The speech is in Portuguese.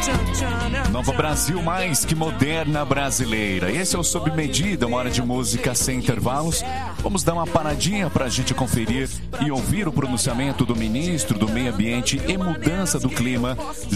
Nova Brasil, mais que moderna brasileira. Esse é o Sob Medida, uma hora de música sem intervalos. Vamos dar uma paradinha para a gente conferir e ouvir o pronunciamento do ministro do Meio Ambiente e Mudança do Clima,